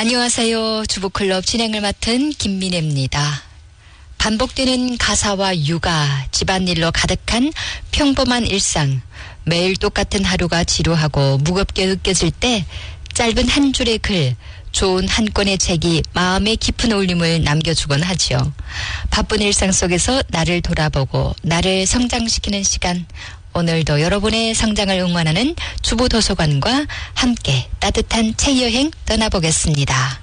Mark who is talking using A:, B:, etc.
A: 안녕하세요. 주부클럽 진행을 맡은 김민혜입니다. 반복되는 가사와 육아, 집안일로 가득한 평범한 일상, 매일 똑같은 하루가 지루하고 무겁게 느껴질 때 짧은 한 줄의 글, 좋은 한 권의 책이 마음에 깊은 울림을 남겨주곤 하지요. 바쁜 일상 속에서 나를 돌아보고 나를 성장시키는 시간, 오늘도 여러분의 성장을 응원하는 주부도서관과 함께 따뜻한 책여행 떠나보겠습니다.